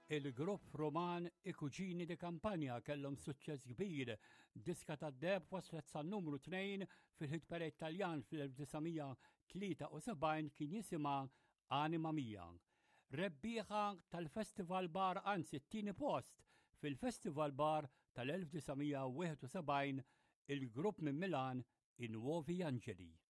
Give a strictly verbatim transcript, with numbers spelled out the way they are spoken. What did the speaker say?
Il-grupp Roman I-Kuġini di Kampanja kellhom suċċess kbir. Diska tad-deb waslet sa numru tnejn fil-ħit parade Taljan fil-1973 kien jisimha Anima Mia. Rebbieħa tal-Festival Bar anzi t-tieni post fil-Festival Bar tal-1971 il-grupp minn Milan I Nuovi Angeli.